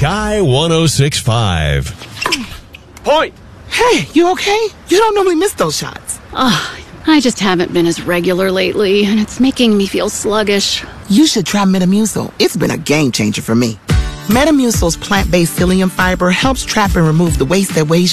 Sky 106.5. Point! Hey, you okay? You don't normally miss those shots. I just haven't been as regular lately, and it's making me feel sluggish. You should try Metamucil. It's been a game changer for me. Metamucil's plant-based psyllium fiber helps trap and remove the waste that weighs